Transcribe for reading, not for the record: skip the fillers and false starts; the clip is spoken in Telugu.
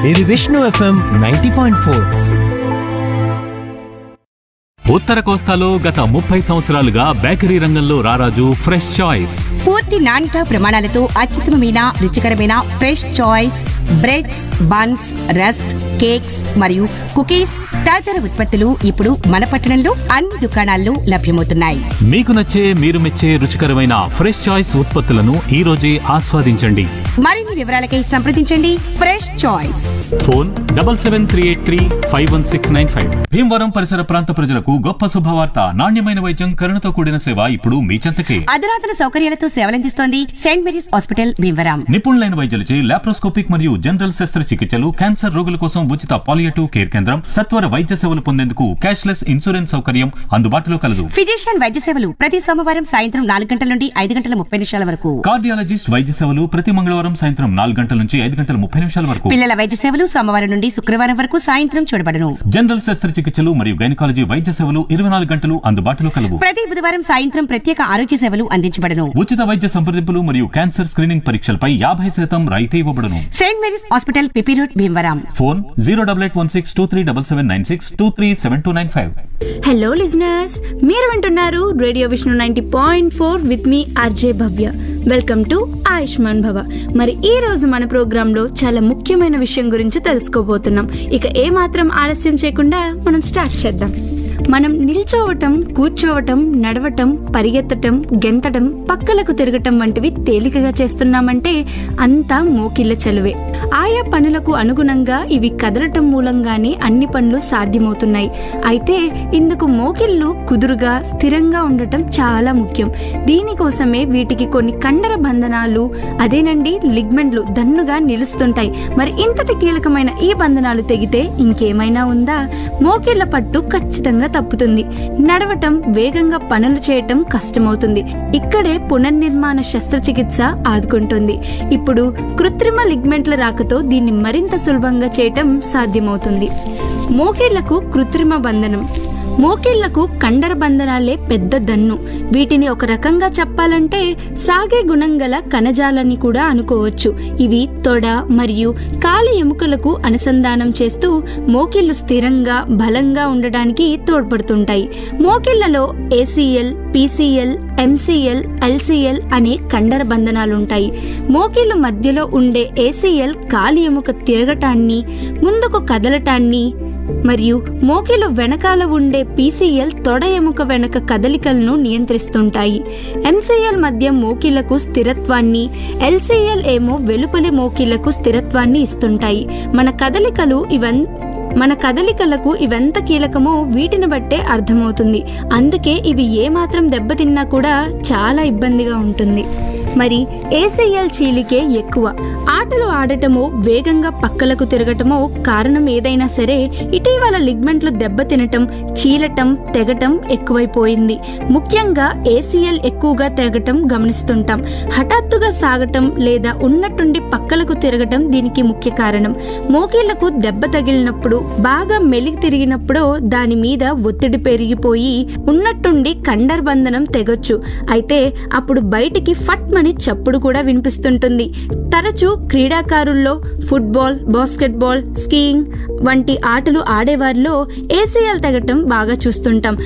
ఇది విష్ణు FM 90.4. ఉత్తర కోస్తాలో గత 30 సంవత్సరాలుగా బేకరీ రంగంలో రారాజు ఫ్రెష్ చాయిస్. పూర్తి నాణ్యతా ప్రమాణాలతో అత్యుత్తమమైన రుచికరమైన fresh choice breads, buns, rusk, cakes మరియు కుకీస్ తదితర ఉత్పత్తులు ఇప్పుడు మన పట్టణంలో అన్ని దుకాణాల్లో లభ్యమవుతున్నాయి. మీకు నచ్చే మీరు మెచ్చే రుచికరమైన ఫ్రెష్ చాయిస్ ఉత్పత్తులను ఈ రోజే ఆస్వాదించండి. మరిన్ని వివరాలకై సంప్రదించండి ఫ్రెష్ చాయిస్. ఫోన్ 7738351695. భీమవరం పరిసర ప్రాంత ప్రజలకు గొప్ప శుభవార్త. నాణ్యమైన వైద్యం, కరుణతో కూడిన సేవ ఇప్పుడు మీ చెంతకే. అధునాతన సౌకర్యాలతో సేవలందిస్తోంది సెయింట్ మేరీస్ హాస్పిటల్ భీమవరం. నిపుణులైన వైద్యులచే లాప్రోస్కోపిక్ మరియు జనరల్ శస్త్రచికిత్సలు, క్యాన్సర్ రోగుల కోసం ఉచిత పాలియేటివ్ కేర్ కేంద్రం, సత్వర వైద్య సేవలు పొందేందుకు క్యాష్లెస్ ఇన్సూరెన్స్ సౌకర్యం అందుబాటులో కలదు. ఫిజిషియన్ వైద్య సేవలు ప్రతి సోమవారం సాయంత్రం 4 గంటల నుండి 5 గంటల 30 నిమిషాల వరకు. కార్డియాలజిస్ట్ వైద్య సేవలు ప్రతి మంగళవారం సాయంత్రం 4 గంటల నుంచి 5 గంటల 30 నిమిషాల వరకు. పిల్లల వైద్య సేవలు సోమవారం నుండి శుక్రవారం వరకు సాయంత్రం చూడబడును. జనరల్ శస్త్రచికిత్సలు మరియు గైనకాలజీ వైద్య సేవలు 24 గంటలు అందుబాటులో కలవు. ప్రతి బుధవారం సాయంత్రం ప్రత్యేక ఆరోగ్య సేవలు అందించబడును. ఉచిత వైద్య సంప్రదింపులు మరియు క్యాన్సర్ స్క్రీనింగ్ పరీక్షలపై 50% రాయితీ ఇవ్వబడును. Saint Mary's hospital PP road Bhimavaram. Phone 08816237796 hello listeners, మీరు వింటున్నారు radio Vishnu 90.4 with me RJ Bhavya. Welcome to Ayushman భవ. మరి ఈ రోజు మన ప్రోగ్రామ్ లో చాలా ముఖ్యమైన విషయం గురించి తెలుసుకోబోతున్నాం. ఇక ఏమాత్రం ఆలస్యం చేయకుండా మనం స్టార్ట్ చేద్దాం. మనం నిల్చోవటం, కూర్చోవటం, నడవటం, పరిగెత్తటం, గెంతటం, పక్కలకు తిరగటం వంటివి తేలికగా చేస్తున్నామంటే అంతా మోకిళ్ల చలువే. ఆయా పనులకు అనుగుణంగా ఇవి కదలటం మూలంగానే అన్ని పనులు సాధ్యమవుతున్నాయి. అయితే ఇందుకు మోకిళ్లు కుదురుగా, స్థిరంగా ఉండటం చాలా ముఖ్యం. దీనికోసమే వీటికి కొన్ని కండర బంధనాలు, అదేనండి లిగ్మెంట్లు దన్నుగా నిలుస్తుంటాయి. మరి ఇంతటి కీలకమైన ఈ బంధనాలు తెగితే ఇంకేమైనా ఉందా? మోకిళ్ల పట్టు ఖచ్చితంగా తప్పుతుంది. నడవటం, వేగంగా పనులు చేయటం కష్టమవుతుంది. ఇక్కడే పునర్నిర్మాణ శస్త్రచికిత్స ఆదుకుంటుంది. ఇప్పుడు కృత్రిమ లిగ్మెంట్ల రాకతో దీన్ని మరింత సులభంగా చేయటం సాధ్యమవుతుంది. మోకిళ్లకు కృత్రిమ బంధనం. మోకిళ్లకు కండర బంధనాలే పెద్ద దన్ను. వీటిని ఒక రకంగా చెప్పాలంటే సాగే గుణం గల కణజాలని కూడా అనుకోవచ్చు. ఇవి తొడ మరియు కాలి ఎముకలకు అనుసంధానం చేస్తూ మోకిళ్లు స్థిరంగా, బలంగా ఉండడానికి తోడ్పడుతుంటాయి. మోకిళ్లలో ACL, PCL, MCL, LCL అనే కండర బంధనాలుంటాయి. మోకిళ్లు మధ్యలో ఉండే ACL కాలి ఎముక తిరగటాన్ని, ముందుకు కదలటాన్ని, మరియు మోకిలు వెనకాల ఉండే PCL తొడ ఎముక వెనక కదలికలను నియంత్రిస్తుంటాయి. MCL మధ్య మోకిళ్లకు స్థిరత్వాన్ని, LCL ఏమో వెలుపలి మోకిళ్లకు స్థిరత్వాన్ని ఇస్తుంటాయి. మన కదలికలకు ఇవెంత కీలకమో వీటిని బట్టే అర్థమవుతుంది. అందుకే ఇవి ఏమాత్రం దెబ్బతిన్నా కూడా చాలా ఇబ్బందిగా ఉంటుంది. మరి ACL చీలికే ఎక్కువ. ఆటలు ఆడటమో, వేగంగా పక్కలకు తిరగటమో కారణం ఏదైనా సరే ఇటీవల లిగ్మెంట్లు దెబ్బతినటం, చీలటం, తెగటం ఎక్కువైపోయింది. ముఖ్యంగా ACL ఎక్కువగా తెగటం గమనిస్తుంటాం. హఠాత్తుగా సాగటం లేదా ఉన్నట్టుండి పక్కలకు తిరగటం దీనికి ముఖ్య కారణం. మోకీళ్లకు దెబ్బ తగిలినప్పుడు, బాగా మెలిగి తిరిగినప్పుడు దాని మీద ఒత్తిడి పెరిగిపోయి ఉన్నట్టుండి కండర బంధనం తెగొచ్చు. అయితే అప్పుడు బయటికి ఫట్ మని చప్పుడు కూడా వినిపిస్తుంటుంది. తరచూ క్రీడాకారుల్లో, ఫుట్బాల్, బాస్కెట్బాల్, స్కీయింగ్ వంటి ఆటలు ఆడేవారిలో ACL తెగటం బాగా చూస్తుంటాం.